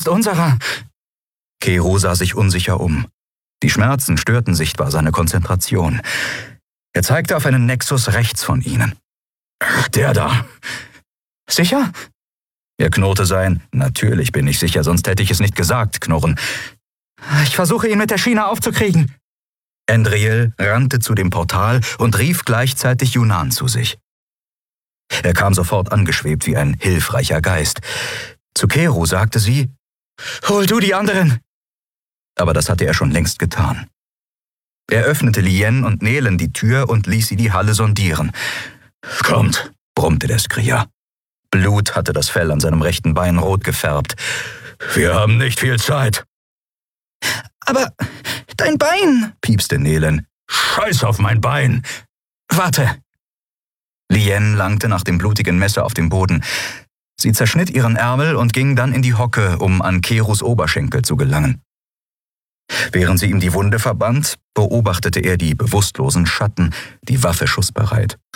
ist unserer. Kero sah sich unsicher um. Die Schmerzen störten sichtbar seine Konzentration. Er zeigte auf einen Nexus rechts von ihnen. Der da. Sicher? Er knurrte sein »Natürlich bin ich sicher, sonst hätte ich es nicht gesagt« Knurren. Ich versuche, ihn mit der Schiene aufzukriegen. Endriel rannte zu dem Portal und rief gleichzeitig Yunan zu sich. Er kam sofort angeschwebt wie ein hilfreicher Geist. Zu Kero sagte sie, »Hol du die anderen!« Aber das hatte er schon längst getan. Er öffnete Lien und Nelen die Tür und ließ sie die Halle sondieren. »Kommt«, brummte der Skrier. Blut hatte das Fell an seinem rechten Bein rot gefärbt. »Wir haben nicht viel Zeit.« »Aber dein Bein«, piepste Nelen. »Scheiß auf mein Bein!« »Warte!« Lien langte nach dem blutigen Messer auf dem Boden. Sie zerschnitt ihren Ärmel und ging dann in die Hocke, um an Keros Oberschenkel zu gelangen. Während sie ihm die Wunde verband, beobachtete er die bewusstlosen Schatten, die Waffe schussbereit.